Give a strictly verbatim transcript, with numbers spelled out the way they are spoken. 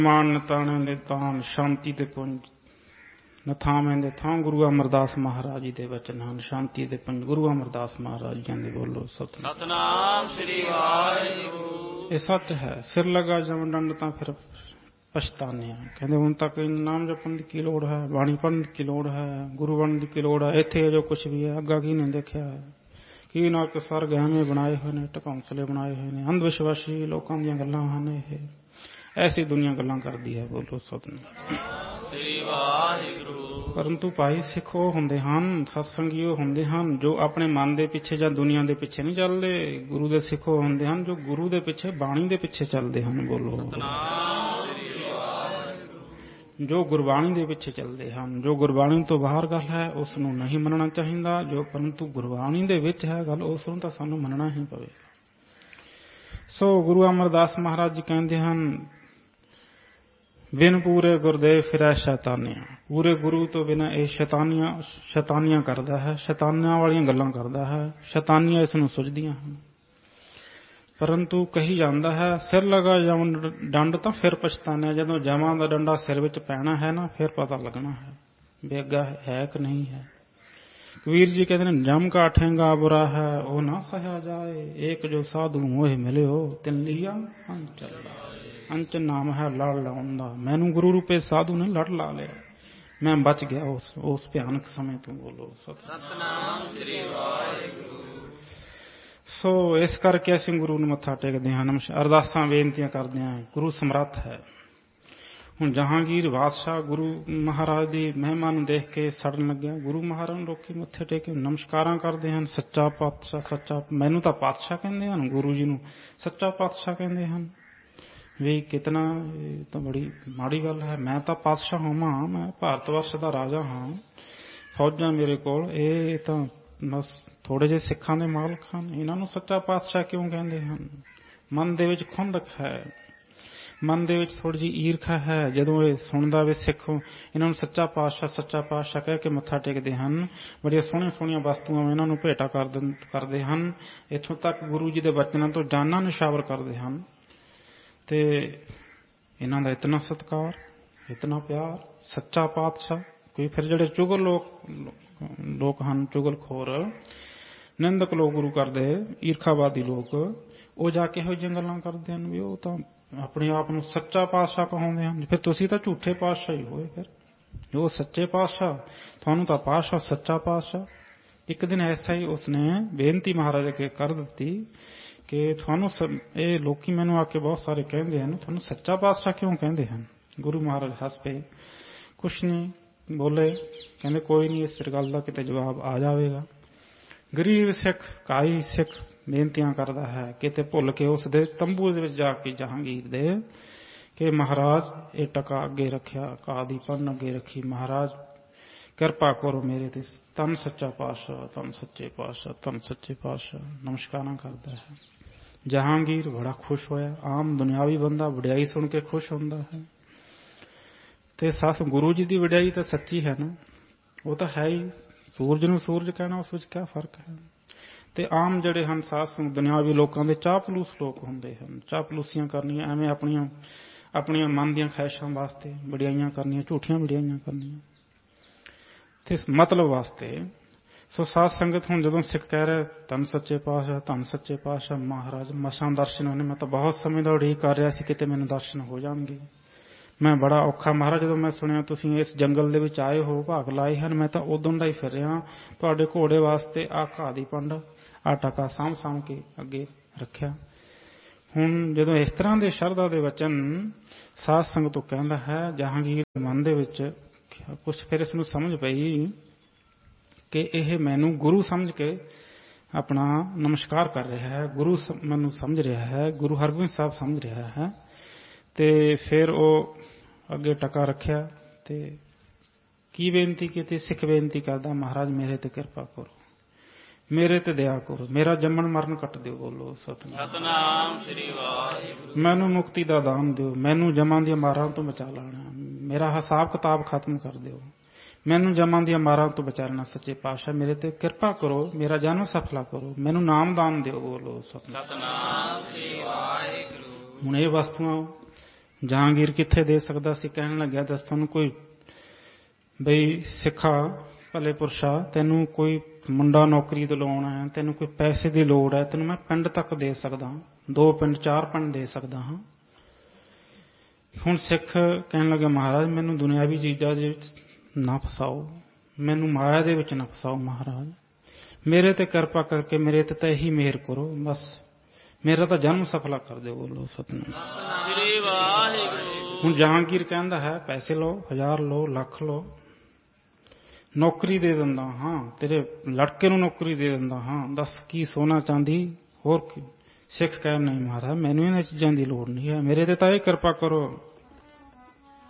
ਮਾਨ ਨਤਾਣੇ ਦੇ ਤਾਨ ਸ਼ਾਂਤੀ ਦੇ ਪੁੰਜ ਨਥਾਵੇਂ ਦੇ ਥਾਂ ਗੁਰੂ ਅਮਰਦਾਸ ਮਹਾਰਾਜ ਜੀ ਦੇ ਵਚਨ ਹਨ। ਸ਼ਾਂਤੀ ਦੇ ਪੁੰਜ ਗੁਰੂ ਅਮਰਦਾਸ ਮਹਾਰਾਜ ਜੀ ਦੇ ਬੋਲੋ ਸਤਨਾਮ ਸ੍ਰੀ ਵਾਹਿਗੁਰੂ। ਇਹ ਸੱਚ ਹੈ। ਸਿਰ ਲਗਾ ਜਮ ਡੰਡ ਤਾਂ ਫਿਰ ਪਛਤਾਨੇ ਆ। ਕਹਿੰਦੇ ਹੁਣ ਤੱਕ ਨਾਮ ਜਪਣ ਦੀ ਕੀ ਲੋੜ ਹੈ, ਬਾਣੀ ਪੜ੍ਹਨ ਦੀ ਕੀ ਲੋੜ ਹੈ, ਗੁਰੂ ਬਣਨ ਦੀ ਕੀ ਲੋੜ ਹੈ। ਇੱਥੇ ਜੋ ਕੁਛ ਵੀ ਹੈ ਅੱਗਾ ਕੀ ਨਹੀਂ ਦੇਖਿਆ ਹੈ। ਕੀ ਨਾ ਕਿ ਸਰਗ ਐਵੇਂ ਬਣਾਏ ਹੋਏ ਨੇ, ਢਕੌਂਸਲੇ ਬਣਾਏ ਹੋਏ ਨੇ, ਅੰਧ ਵਿਸ਼ਵਾਸੀ ਲੋਕਾਂ ਦੀਆਂ ਗੱਲਾਂ ਹਨ। ਇਹ ਐਸੀ ਦੁਨੀਆ ਗੱਲਾਂ ਕਰਦੀ ਹੈ। ਬੋਲੋ ਸਤਿਨਾਮ ਸ੍ਰੀ ਵਾਹਿਗੁਰੂ। ਪਰੰਤੂ ਭਾਈ ਸਿੱਖ ਉਹ ਹੁੰਦੇ ਹਨ, ਸਤਸੰਗੀ ਉਹ ਹੁੰਦੇ ਹਨ ਜੋ ਆਪਣੇ ਮਨ ਦੇ ਪਿੱਛੇ ਜਾਂ ਦੁਨੀਆ ਦੇ ਪਿੱਛੇ ਨਹੀਂ ਚੱਲਦੇ। ਗੁਰੂ ਦੇ ਸਿੱਖ ਉਹ ਹੁੰਦੇ ਹਨ ਜੋ ਗੁਰੂ ਦੇ ਪਿੱਛੇ, ਬਾਣੀ ਦੇ ਪਿੱਛੇ ਚੱਲਦੇ ਹਨ। ਬੋਲੋ ਜੋ ਗੁਰਬਾਣੀ ਦੇ ਪਿੱਛੇ ਚੱਲਦੇ ਹਨ। ਜੋ ਗੁਰਬਾਣੀ ਤੋਂ ਬਾਹਰ ਗੱਲ ਹੈ ਉਸ ਨੂੰ ਨਹੀਂ ਮੰਨਣਾ ਚਾਹੀਦਾ। ਜੋ ਪਰੰਤੂ ਗੁਰਬਾਣੀ ਦੇ ਵਿੱਚ ਹੈ ਗੱਲ, ਉਸ ਨੂੰ ਤਾਂ ਸਾਨੂੰ ਮੰਨਣਾ ਹੀ ਪਵੇਗਾ। ਸੋ ਗੁਰੂ ਅਮਰਦਾਸ ਮਹਾਰਾਜ ਜੀ ਕਹਿੰਦੇ ਹਨ, ਬਿਨ ਪੂਰੇ ਗੁਰਦੇਵ ਫਿਰੈ ਸ਼ੈਤਾਨੀਆਂ। ਪੂਰੇ ਗੁਰੂ ਤੋਂ ਬਿਨਾਂ ਇਹ ਸ਼ੈਤਾਨੀਆਂ ਸ਼ੈਤਾਨੀਆਂ ਕਰਦਾ ਹੈ, ਸ਼ੈਤਾਨੀਆਂ ਵਾਲੀਆਂ ਗੱਲਾਂ ਕਰਦਾ ਹੈ। ਸ਼ੈਤਾਨੀਆਂ ਇਸ ਨੂੰ ਸੁਝਦੀਆਂ ਹਨ। ਪਰੰਤੂ ਕਹੀ ਜਾਂਦਾ ਹੈ, ਸਿਰ ਲਗਾ ਜਮ ਡੰਡ ਤਾਂ ਫਿਰ ਪਛਤਾਨਾ। ਜਦੋਂ ਜਮਾਂ ਦਾ ਡੰਡਾ ਸਿਰ ਵਿੱਚ ਪੈਣਾ ਹੈ ਨਾ, ਫਿਰ ਪਤਾ ਲੱਗਣਾ ਹੈ ਵੀ ਅੱਗਾ ਹੈ ਕਿ ਨਹੀਂ ਹੈ। ਕਬੀਰ ਜੀ ਕਹਿੰਦੇ ਨੇ, ਜਮ ਕਾ ਠੇਂਗਾ ਬੁਰਾ ਹੈ ਉਹ ਨਾ ਸਹਿਆ ਜਾਏ। ਏਕ ਜੋ ਸਾਧੂ ਮੋਹ ਮਿਲਿਓ ਤਿਨ ਲਿਆ ਅੰਚਲ। ਅੰਚਲ ਨਾਮ ਹੈ ਲੜ ਲਾਉਣ ਦਾ। ਮੈਨੂੰ ਗੁਰੂ ਰੂਪੇ ਸਾਧੂ ਨੇ ਲੜ ਲਾ ਲਿਆ, ਮੈਂ ਬਚ ਗਿਆ ਉਸ ਉਸ ਭਿਆਨਕ ਸਮੇਂ ਤੋਂ। ਬੋਲੋ ਸਤਨਾਮ ਸ੍ਰੀ ਵਾਹਿਗੁਰੂ। ਸੋ ਇਸ ਕਰਕੇ ਅਸੀਂ ਗੁਰੂ ਨੂੰ ਮੱਥਾ ਟੇਕਦੇ ਹਾਂ, ਅਰਦਾਸਾਂ ਬੇਨਤੀਆਂ ਕਰਦੇ ਹਾਂ। ਗੁਰੂ ਸਮਰੱਥ ਹੈ। ਹੁਣ ਜਹਾਂਗੀਰ ਬਾਦਸ਼ਾਹ ਗੁਰੂ ਮਹਾਰਾਜ ਦੀ ਮਹਿਮਾ ਨੂੰ ਦੇਖ ਕੇ ਸੜਨ ਲੱਗਿਆ। ਗੁਰੂ ਮਹਾਰਾਜ ਨੂੰ ਲੋਕੀ ਮੱਥੇ ਟੇਕੇ ਨਮਸਕਾਰਾਂ ਕਰਦੇ ਹਨ। ਸੱਚਾ ਪਾਤਸ਼ਾਹ, ਸੱਚਾ। ਮੈਨੂੰ ਤਾਂ ਪਾਤਸ਼ਾਹ ਕਹਿੰਦੇ ਹਨ, ਗੁਰੂ ਜੀ ਨੂੰ ਸੱਚਾ ਪਾਤਸ਼ਾਹ ਕਹਿੰਦੇ ਹਨ। ਵੀ ਕਿਤਨਾ ਇਹ ਤਾਂ ਬੜੀ ਮਾੜੀ ਗੱਲ ਹੈ। ਮੈਂ ਤਾਂ ਪਾਤਸ਼ਾਹ ਹੋਵਾਂ, ਮੈਂ ਭਾਰਤ ਵਰਸ਼ ਦਾ ਰਾਜਾ ਹਾਂ, ਫੌਜਾਂ ਮੇਰੇ ਕੋਲ। ਇਹ ਤਾਂ ਬਸ ਥੋੜੇ ਜਿਹੇ ਸਿੱਖਾਂ ਦੇ ਮਾਲਕ ਹਨ। ਇਹਨਾਂ ਨੂੰ ਸੱਚਾ ਪਾਤਸ਼ਾਹ ਕਿਉਂ ਕਹਿੰਦੇ ਹਨ? ਮਨ ਦੇ ਵਿੱਚ ਖੁੰਦਕ ਹੈ, ਮਨ ਦੇ ਵਿੱਚ ਥੋੜੀ ਜਿਹੀ ਈਰਖਾ ਹੈ। ਜਦੋਂ ਇਹ ਸੁਣਦਾ ਵੀ ਸਿੱਖ ਇਹਨਾਂ ਨੂੰ ਸੱਚਾ ਪਾਤਸ਼ਾਹ, ਸੱਚਾ ਪਾਤਸ਼ਾਹ ਕਹਿ ਕੇ ਮੱਥਾ ਟੇਕਦੇ ਹਨ, ਬੜੀਆਂ ਸੋਹਣੀਆਂ ਸੋਹਣੀਆਂ ਵਸਤੂਆਂ ਇਹਨਾਂ ਨੂੰ ਭੇਟਾ ਕਰਦੇ ਹਨ। ਇੱਥੋਂ ਤੱਕ ਗੁਰੂ ਜੀ ਦੇ ਬਚਨਾਂ ਤੋਂ ਜਾਨਾਂ ਨਿਸ਼ਾਵਰ ਕਰਦੇ ਹਨ। ਤੇ ਇਹਨਾਂ ਦਾ ਇਤਨਾ ਸਤਿਕਾਰ, ਇਤਨਾ ਪਿਆਰ। ਸੱਚਾ ਪਾਤਸ਼ਾਹ। ਕੋਈ ਫਿਰ ਜਿਹੜੇ ਚੁਗਲ ਲੋਕ ਲੋਕ ਹਨ, ਚੁਗਲਖੋਰ ਨਿੰਦਕ ਲੋਕ ਗੁਰੂ ਕਰਦੇ, ਈਰਖਾਵਾਦੀ ਲੋਕ, ਉਹ ਜਾ ਕੇ ਇਹੋ ਜਿਹੀਆਂ ਗੱਲਾਂ ਕਰਦੇ ਹਨ ਵੀ ਉਹ ਤਾਂ ਆਪਣੇ ਆਪ ਨੂੰ ਸੱਚਾ ਪਾਤਸ਼ਾਹ ਕਹਾਉਂਦੇ ਹਨ। ਫਿਰ ਤੁਸੀਂ ਤਾਂ ਝੂਠੇ ਪਾਤਸ਼ਾਹ ਹੀ ਹੋਏ। ਫਿਰ ਜੋ ਸੱਚੇ ਪਾਤਸ਼ਾਹ, ਤੁਹਾਨੂੰ ਤਾਂ ਪਾਤਸ਼ਾਹ ਸੱਚਾ ਪਾਤਸ਼ਾਹ। ਇੱਕ ਦਿਨ ਐਸਾ ਹੀ ਉਸਨੇ ਬੇਨਤੀ ਮਹਾਰਾਜ ਅੱਗੇ ਕਰ ਦਿੱਤੀ ਕਿ ਤੁਹਾਨੂੰ ਇਹ ਲੋਕੀ ਮੈਨੂੰ ਆ ਕੇ ਬਹੁਤ ਸਾਰੇ ਕਹਿੰਦੇ ਹਨ, ਤੁਹਾਨੂੰ ਸੱਚਾ ਪਾਤਸ਼ਾਹ ਕਿਉਂ ਕਹਿੰਦੇ ਹਨ? ਗੁਰੂ ਮਹਾਰਾਜ ਹੱਸ ਪਏ, ਕੁਛ ਨਹੀਂ ਬੋਲੇ। ਕਹਿੰਦੇ ਕੋਈ ਨਹੀਂ, ਇਸ ਗੱਲ ਦਾ ਕਿਤੇ ਜਵਾਬ ਆ ਜਾਵੇਗਾ। ਗਰੀਬ ਸਿੱਖ, ਕਾਈ ਸਿੱਖ ਬੇਨਤੀਆਂ ਕਰਦਾ ਹੈ, ਕਿਤੇ ਭੁੱਲ ਕੇ ਉਸ ਦੇ ਤੰਬੂ ਦੇ ਵਿੱਚ ਜਾ ਕੇ ਜਹਾਂਗੀਰ ਦੇ ਕਿ ਮਹਾਰਾਜ ਇਹ ਟਕਾ ਅੱਗੇ ਰੱਖਿਆ, ਕਾ ਦੀ ਪੰਨ ਅੱਗੇ ਰੱਖੀ, ਮਹਾਰਾਜ ਕਿਰਪਾ ਕਰੋ ਮੇਰੇ ਤੇ। ਧੰਨ ਸੱਚਾ ਪਾਤਸ਼ਾਹ, ਧੰਨ ਸੱਚੇ ਪਾਤਸ਼ਾਹ, ਧੰਨ ਸੱਚੇ ਪਾਤਸ਼ਾਹ ਨਮਸਕਾਰਾਂ ਕਰਦਾ ਹੈ। ਜਹਾਂਗੀਰ ਬੜਾ ਖੁਸ਼ ਹੋਇਆ। ਆਮ ਦੁਨਿਆਵੀ ਬੰਦਾ ਵਡਿਆਈ ਸੁਣ ਕੇ ਖੁਸ਼ ਹੁੰਦਾ ਹੈ, ਤੇ ਸੱਸ ਗੁਰੂ ਜੀ ਦੀ ਵਡਿਆਈ ਤਾਂ ਸੱਚੀ ਹੈ ਨਾ, ਉਹ ਤਾਂ ਹੈ ਹੀ। ਸੂਰਜ ਨੂੰ ਸੂਰਜ ਕਹਿਣਾ, ਉਸ ਵਿੱਚ ਕਿਆ ਫਰਕ ਹੈ? ਤੇ ਆਮ ਜਿਹੜੇ ਹਨ ਸਾਸ ਦੁਨਿਆਵੀ ਲੋਕਾਂ ਦੇ ਚਾਪਲੂਸ ਲੋਕ ਹੁੰਦੇ ਹਨ। ਚਾਪਲੂਸੀਆਂ ਕਰਨੀਆਂ, ਐਵੇਂ ਆਪਣੀਆਂ ਆਪਣੀਆਂ ਮਨ ਦੀਆਂ ਖਹਿਸ਼ਾਂ ਵਾਸਤੇ ਵਡਿਆਈਆਂ ਕਰਨੀਆਂ, ਝੂਠੀਆਂ ਵਡਿਆਈਆਂ ਕਰਨੀਆਂ ਤੇ ਮਤਲਬ ਵਾਸਤੇ। ਸੋ ਸਾਧ ਸੰਗਤ, ਹੁਣ ਜਦੋਂ ਸਿੱਖ ਕਹਿ ਰਿਹਾ ਧੰਨ ਸੱਚੇ ਪਾਤਸ਼ਾਹ, ਧੰਨ ਸੱਚੇ ਪਾਤਸ਼ਾਹ ਮਹਾਰਾਜ, ਮਸਾਂ ਦਰਸ਼ਨ ਹੋਣੇ। ਮੈਂ ਤਾਂ ਬਹੁਤ ਸਮੇਂ ਦਾ ਉਡੀਕ ਕਰ ਰਿਹਾ ਸੀ ਕਿਤੇ ਮੈਨੂੰ ਦਰਸ਼ਨ ਹੋ ਜਾਣਗੇ। ਮੈਂ ਬੜਾ ਔਖਾ ਮਹਾਰਾਜ, ਜਦੋਂ ਮੈਂ ਸੁਣਿਆ ਤੁਸੀਂ ਇਸ ਜੰਗਲ ਦੇ ਵਿੱਚ ਆਏ ਹੋ, ਭਾਗ ਲਾਏ ਹਨ, ਮੈਂ ਤਾਂ ਉਦੋਂ ਦਾ ਹੀ ਫਿਰ ਰਿਹਾ ਤੁਹਾਡੇ ਘੋੜੇ ਵਾਸਤੇ। ਆਹ ਘਾਹ ਦੀ ਪੰਡ, ਆਹ ਟਕਾ ਸਾਂਭ ਸਾਂਭ ਕੇ ਅੱਗੇ ਰੱਖਿਆ। ਹੁਣ ਜਦੋਂ ਇਸ ਤਰ੍ਹਾਂ ਦੇ ਸ਼ਰਧਾ ਦੇ ਵਚਨ ਸਾਧ ਸੰਗਤ ਤੋਂ ਕਹਿੰਦਾ ਹੈ, ਜਹਾਂਗੀਰ ਮਨ ਦੇ ਵਿੱਚ ਕੁਛ ਫਿਰ ਇਸ ਨੂੰ ਸਮਝ ਪਈ ਕਿ ਇਹ ਮੈਨੂੰ ਗੁਰੂ ਸਮਝ ਕੇ ਆਪਣਾ ਨਮਸਕਾਰ ਕਰ ਰਿਹਾ ਹੈ, ਗੁਰੂ ਮੈਨੂੰ ਸਮਝ ਰਿਹਾ ਹੈ, ਗੁਰੂ ਹਰਗੋਬਿੰਦ ਸਾਹਿਬ ਸਮਝ ਰਿਹਾ ਹੈ। ਤੇ ਫਿਰ ਉਹ ਅੱਗੇ ਟਕਾ ਰੱਖਿਆ ਤੇ ਕੀ ਬੇਨਤੀ ਕੀਤੀ? ਸਿੱਖ ਬੇਨਤੀ ਕਰਦਾ, ਮਹਾਰਾਜ ਮੇਰੇ ਤੇ ਕਿਰਪਾ ਕਰੋ, ਮੇਰੇ ਤੇ ਦਇਆ ਕਰੋ, ਮੇਰਾ ਜੰਮਣ ਮਰਨ ਕੱਟ ਦਿਓ। ਬੋਲੋ ਸਤਨਾਮ ਸ੍ਰੀ ਵਾਹਿਗੁਰੂ। ਮੈਨੂੰ ਮੁਕਤੀ ਦਾ ਦਾਨ ਦਿਓ, ਮੈਨੂੰ ਜਮਾਂ ਦੀਆਂ ਮਾਰਾਂ ਤੋਂ ਬਚਾ ਲੈਣਾ, ਮੇਰਾ ਹਿਸਾਬ ਕਿਤਾਬ ਖਤਮ ਕਰ ਦਿਓ, ਮੈਨੂੰ ਜਮਾਂ ਦੀਆਂ ਮਾਰਾਂ ਤੋਂ ਬਚਾਉਣਾ। ਸੱਚੇ ਪਾਤਸ਼ਾਹ ਮੇਰੇ ਤੇ ਕਿਰਪਾ ਕਰੋ, ਮੇਰਾ ਜਨਮ ਸਫਲਾ ਕਰੋ, ਮੈਨੂੰ ਨਾਮ ਦਾਨ ਦਿਓ। ਬੋਲੋ ਸਤਨਾਮ ਸ੍ਰੀ ਵਾਹਿਗੁਰੂ। ਹੁਣ ਇਹ ਵਸਤੂਆਂ ਜਹਾਂਗੀਰ ਕਿੱਥੇ ਦੇ ਸਕਦਾ ਸੀ? ਕਹਿਣ ਲੱਗਿਆ, ਦੱਸ ਤੁਹਾਨੂੰ ਕੋਈ ਬਈ ਸਿੱਖਾ ਭਲੇ ਪੁਰਸ਼ਾ, ਤੈਨੂੰ ਕੋਈ ਮੁੰਡਾ ਨੌਕਰੀ ਤੇ ਲਾਉਣਾ ਹੈ, ਤੈਨੂੰ ਕੋਈ ਪੈਸੇ ਦੀ ਲੋੜ ਹੈ, ਤੈਨੂੰ ਮੈਂ ਪਿੰਡ ਤੱਕ ਦੇ ਸਕਦਾ, ਦੋ ਪਿੰਡ ਚਾਰ ਪਿੰਡ ਦੇ ਸਕਦਾ ਹਾਂ। ਹੁਣ ਸਿੱਖ ਕਹਿਣ ਲੱਗਾ, ਮਹਾਰਾਜ ਮੈਨੂੰ ਦੁਨਿਆਵੀ ਚੀਜ਼ਾਂ ਦੇ ਵਿੱਚ ਨਾ ਫਸਾਓ, ਮੈਨੂੰ ਮਾਇਆ ਦੇ ਵਿੱਚ ਨਾ ਫਸਾਓ ਮਹਾਰਾਜ, ਮੇਰੇ ਤੇ ਕਿਰਪਾ ਕਰਕੇ ਮੇਰੇ ਤੇ ਤਾਂ ਇਹੀ ਮਿਹਰ ਕਰੋ, ਬਸ ਮੇਰਾ ਤਾਂ ਜਨਮ ਸਫਲਾ ਕਰ ਦਿਓ। ਬੋਲੋ ਸਤਿਨਾਮ ਸ੍ਰੀ ਵਾਹਿਗੁਰੂ। ਹੁਣ ਜਹਾਂਗੀਰ ਕਹਿੰਦਾ ਹੈ, ਪੈਸੇ ਲਓ, ਹਜ਼ਾਰ ਲਓ, ਲੱਖ ਲਓ, ਨੌਕਰੀ ਦੇ ਦਿੰਦਾ ਹਾਂ, ਤੇਰੇ ਲੜਕੇ ਨੂੰ ਨੌਕਰੀ ਦੇ ਦਿੰਦਾ ਹਾਂ, ਦੱਸ ਕੀ ਸੋਨਾ ਚਾਂਦੀ ਹੋਰ ਕੀ? ਸਿੱਖ ਕਹਿ, ਨਹੀਂ ਮਹਾਰਾਜ ਮੈਨੂੰ ਇਹਨਾਂ ਚੀਜ਼ਾਂ ਦੀ ਲੋੜ ਨਹੀਂ ਹੈ, ਮੇਰੇ ਤੇ ਤਾਂ ਇਹ ਕਿਰਪਾ ਕਰੋ